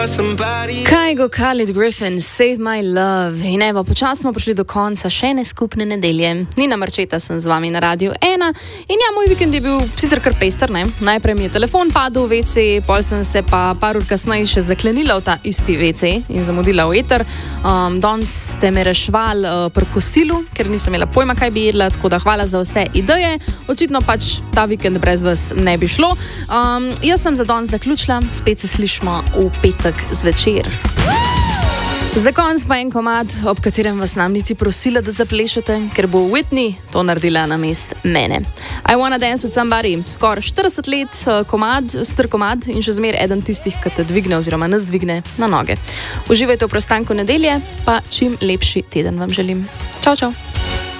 Kygo Khalid Griffin, Save My Love. In evo, počasno smo prišli do konca še ene skupne nedelje. Nina Marčeta sem z vami na Radiu 1. In ja, moj vikend je bil sicer kar pester, ne? Najprej mi je telefon padel v WC, pol sem se pa par ur kasneje še zaklenila v ta isti WC in zamudila v eter. Danes ste me rešvali pri kosilu, ker nisem imela pojma, kaj bi jedla, tako da hvala za vse ideje. Očitno pač ta vikend brez vas ne bi šlo. Jaz sem za danes zaključila, spet se slišimo v petek zvečer. Za konc pa en komad, ob katerem vas nam niti prosila, da zaplešete, ker bo Whitney to naredila namest mene. I Wanna Dance With Somebody, skoraj 40 let star komad in še zmer eden tistih, ki te dvigne oziroma nas dvigne na noge. Uživajte v preostanku nedelje, pa čim lepši teden vam želim. Čau, čau.